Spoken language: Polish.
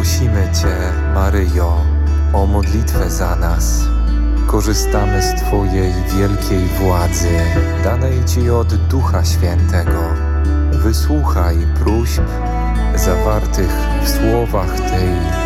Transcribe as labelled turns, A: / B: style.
A: Prosimy Cię, Maryjo, o modlitwę za nas. Korzystamy z Twojej wielkiej władzy, danej Ci od Ducha Świętego. Wysłuchaj próśb zawartych w słowach tej